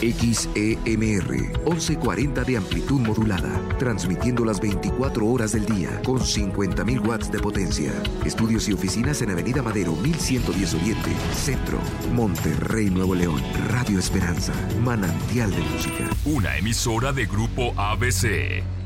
XEMR 1140 de amplitud modulada, transmitiendo las 24 horas del día con 50.000 watts de potencia. Estudios y oficinas en Avenida Madero 1110 Oriente, Centro, Monterrey, Nuevo León. Radio Esperanza, manantial de música. Una emisora de Grupo ABC.